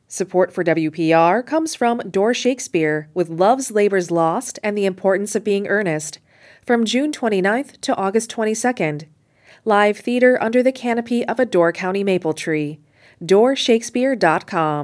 Support for WPR comes from Door Shakespeare with Love's Labor's Lost and the Importance of Being Earnest from June 29th to August 22nd. Live theater under the canopy of a Door County maple tree. DoorShakespeare.com